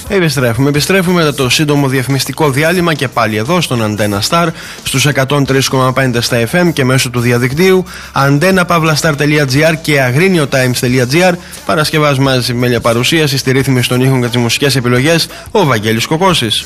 Επιστρέφουμε μετά το σύντομο διαφημιστικό διάλειμμα και πάλι εδώ στον Αντένα Star στους 103,5 στα FM και μέσω του διαδικτύου antenna-star.gr και agriniotimes.gr. Παρασκευάζει μαζί με μια παρουσίαση στη ρύθμιση των ήχων και τις μουσικές επιλογές ο Βαγγέλης Κοκώσης.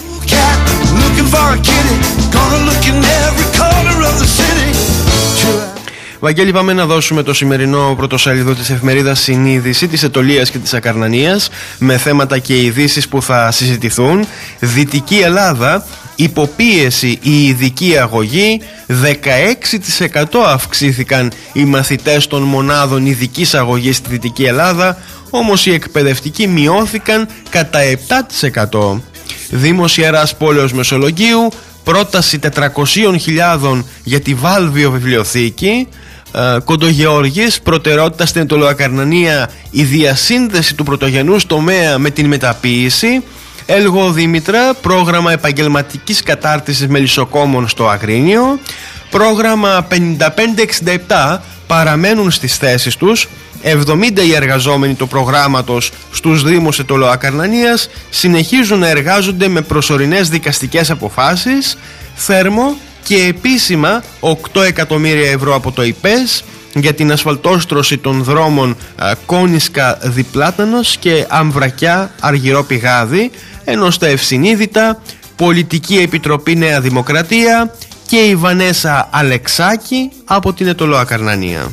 Βαγγέλη, πάμε να δώσουμε το σημερινό πρωτοσέλιδο της εφημερίδας Συνείδηση της Αιτωλείας και της Ακαρνανίας με θέματα και ειδήσεις που θα συζητηθούν. Δυτική Ελλάδα, υποπίεση η ειδική αγωγή, 16% αυξήθηκαν οι μαθητές των μονάδων ειδικής αγωγής στη Δυτική Ελλάδα, όμως οι εκπαιδευτικοί μειώθηκαν κατά 7%. Δήμος Ιεράς Πόλεως Μεσολογγίου, πρόταση 400.000 για τη Βάλβιο βιβλιοθήκη. Κοντογεώργης, προτεραιότητα στην Αιτωλοακαρνανία η διασύνδεση του πρωτογενούς τομέα με την μεταποίηση. Έλγο Δήμητρα, πρόγραμμα επαγγελματικής κατάρτισης μελισσοκόμων στο Αγρίνιο. Πρόγραμμα 5567 παραμένουν στις θέσεις τους. 70 οι εργαζόμενοι του προγράμματος στους Δήμους Αιτωλοακαρνανίας συνεχίζουν να εργάζονται με προσωρινές δικαστικές αποφάσεις. Θέρμο και επίσημα 8 εκατομμύρια ευρώ από το ΙΠΕΣ για την ασφαλτόστρωση των δρόμων Κόνισκα Διπλάτανος και Αμβρακιά Αργυρό Πηγάδι, ενώ στα ευσυνείδητα Πολιτική Επιτροπή Νέα Δημοκρατία και η Βανέσα Αλεξάκη από την Αιτωλοακαρνανία.